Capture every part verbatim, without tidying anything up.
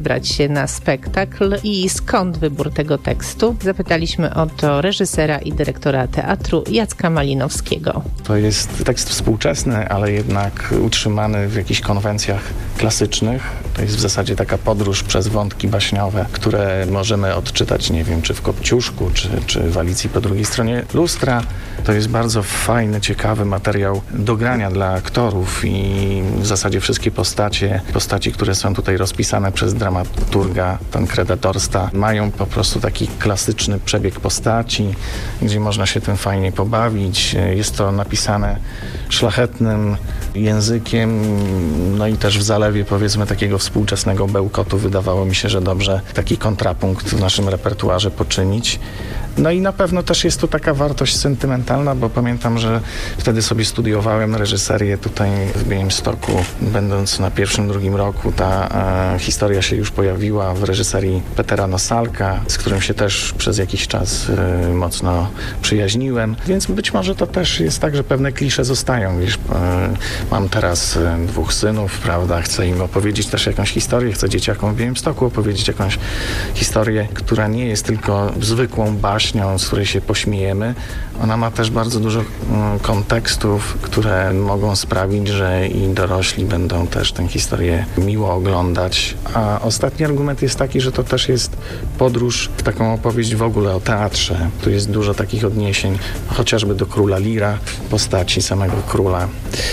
brać się na spektakl i skąd wybór tego tekstu? Zapytaliśmy o to reżysera i dyrektora teatru Jacka Malinowskiego. To jest tekst współczesny, ale jednak utrzymany w jakichś konwencjach klasycznych. To jest w zasadzie taka podróż przez wątki baśniowe, które możemy odczytać, nie wiem, czy w Kopciuszku, czy, czy w Alicji po drugiej stronie lustra. To jest bardzo fajny, ciekawy materiał do grania dla aktorów i w zasadzie wszystkie postacie, postaci, które są tutaj rozpisane przez dramaturga Tancreda Dorsta, mają po prostu taki klasyczny przebieg postaci, gdzie można się tym fajnie pobawić. Jest to napisane szlachetnym językiem, no i też w zalewie, powiedzmy, takiego współczesnego bełkotu wydawało mi się, że dobrze taki kontrapunkt w naszym repertuarze poczynić. No i na pewno też jest to taka wartość sentymentalna, bo pamiętam, że wtedy sobie studiowałem reżyserię tutaj w Białymstoku. Będąc na pierwszym, drugim roku, ta e, historia się już pojawiła w reżyserii Petera Nosalka, z którym się też przez jakiś czas e, mocno przyjaźniłem. Więc być może to też jest tak, że pewne klisze zostają. Wiesz, e, mam teraz e, dwóch synów, prawda, chcę im opowiedzieć też jakąś historię, chcę dzieciakom w Białymstoku opowiedzieć jakąś historię, która nie jest tylko zwykłą baśnią, z której się pośmiejemy. Ona ma też bardzo dużo mm, kontekstów, które mogą sprawić, że i dorośli będą też tę historię miło oglądać. A ostatni argument jest taki, że to też jest podróż w taką opowieść w ogóle o teatrze. Tu jest dużo takich odniesień, chociażby do Króla Lira, postaci samego króla.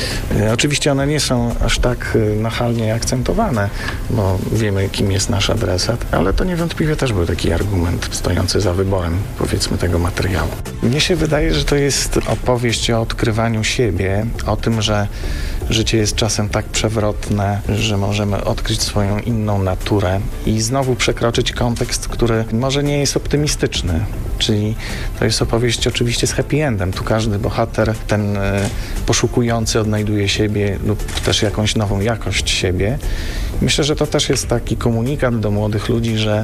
E, oczywiście one nie są aż tak e, nachalnie akcentowane, bo wiemy, kim jest nasz adresat, ale to niewątpliwie też był taki argument stojący za wyborem, powiedzmy, tego materiału. Mnie się wydaje, że to jest opowieść o odkrywaniu siebie, o tym, że życie jest czasem tak przewrotne, że możemy odkryć swoją inną naturę i znowu przekroczyć kontekst, który może nie jest optymistyczny. Czyli to jest opowieść oczywiście z happy endem. Tu każdy bohater, ten e, poszukujący, odnajduje siebie lub też jakąś nową jakość siebie. Myślę, że to też jest taki komunikat do młodych ludzi, że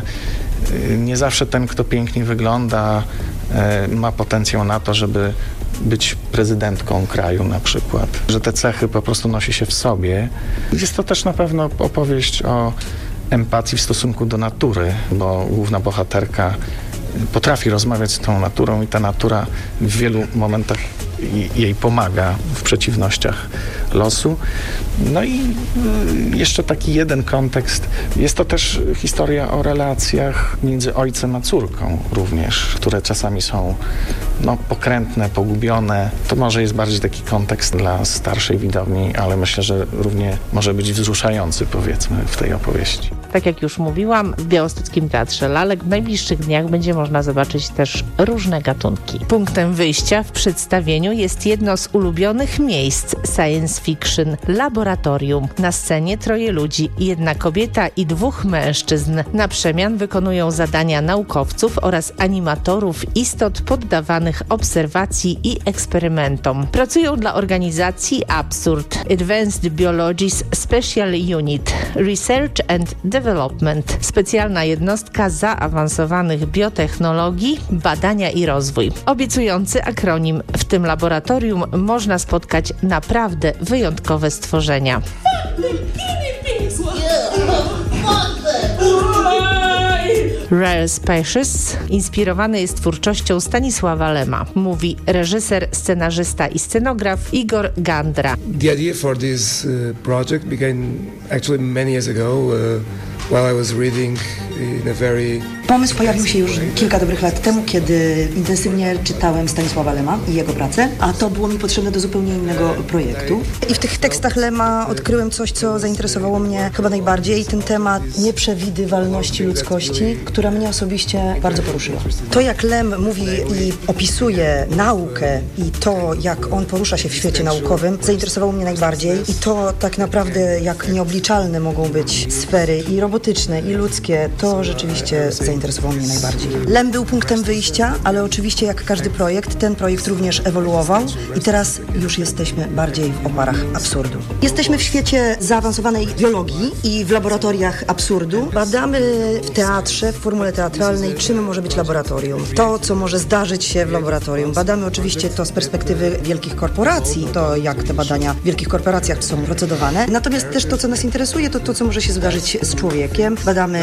e, nie zawsze ten, kto pięknie wygląda, e, ma potencjał na to, żeby być prezydentką kraju na przykład. Że te cechy po prostu nosi się w sobie. Jest to też na pewno opowieść o empatii w stosunku do natury, bo główna bohaterka potrafi rozmawiać z tą naturą i ta natura w wielu momentach jej pomaga w przeciwnościach losu. No i jeszcze taki jeden kontekst. Jest to też historia o relacjach między ojcem a córką również, które czasami są no, pokrętne, pogubione. To może jest bardziej taki kontekst dla starszej widowni, ale myślę, że równie może być wzruszający, powiedzmy, w tej opowieści. Tak jak już mówiłam, w Białostockim Teatrze Lalek w najbliższych dniach będzie można zobaczyć też różne gatunki. Punktem wyjścia w przedstawieniu jest jedno z ulubionych miejsc science fiction – laboratorium. Na scenie troje ludzi, jedna kobieta i dwóch mężczyzn. Na przemian wykonują zadania naukowców oraz animatorów istot poddawanych obserwacji i eksperymentom. Pracują dla organizacji Absurd – Advanced Biology's Special Unit – Research and Development. Specjalna jednostka zaawansowanych biotechnologii, badania i rozwój. Obiecujący akronim. W tym laboratorium można spotkać naprawdę wyjątkowe stworzenia. Rare Species inspirowany jest twórczością Stanisława Lema, mówi reżyser, scenarzysta i scenograf Igor Gandra. The idea for this uh, project began actually many years ago uh, while I was reading in a very Pomysł pojawił się już kilka dobrych lat temu, kiedy intensywnie czytałem Stanisława Lema i jego pracę, a to było mi potrzebne do zupełnie innego projektu. I w tych tekstach Lema odkryłem coś, co zainteresowało mnie chyba najbardziej, ten temat nieprzewidywalności ludzkości, która mnie osobiście bardzo poruszyła. To, jak Lem mówi i opisuje naukę i to, jak on porusza się w świecie naukowym, zainteresowało mnie najbardziej i to tak naprawdę, jak nieobliczalne mogą być sfery i robotyczne, i ludzkie, to rzeczywiście zainteresowało zainteresował mnie najbardziej. Lem był punktem wyjścia, ale oczywiście jak każdy projekt, ten projekt również ewoluował i teraz już jesteśmy bardziej w oparach absurdu. Jesteśmy w świecie zaawansowanej biologii i w laboratoriach absurdu. Badamy w teatrze, w formule teatralnej, czym może być laboratorium. To, co może zdarzyć się w laboratorium. Badamy oczywiście to z perspektywy wielkich korporacji, to jak te badania w wielkich korporacjach są procedowane. Natomiast też to, co nas interesuje, to to, co może się zdarzyć z człowiekiem. wiekiem. Badamy